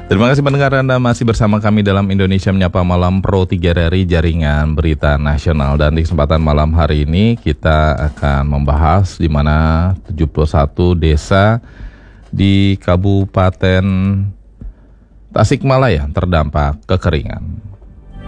Terima kasih pendengar, Anda masih bersama kami dalam Indonesia Menyapa Malam Pro 3 dari Jaringan Berita Nasional. Dan di kesempatan malam hari ini kita akan membahas di mana 71 desa di Kabupaten Tasikmalaya terdampak kekeringan.